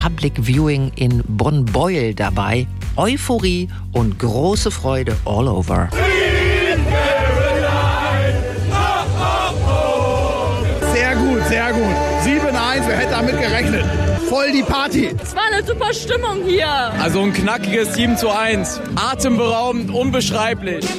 Public Viewing in Bonn-Beuel dabei. Euphorie und große Freude all over. Sehr gut, sehr gut. 7-1, wer hätte damit gerechnet? Voll die Party. Es war eine super Stimmung hier. Also ein knackiges 7-1. Atemberaubend, unbeschreiblich.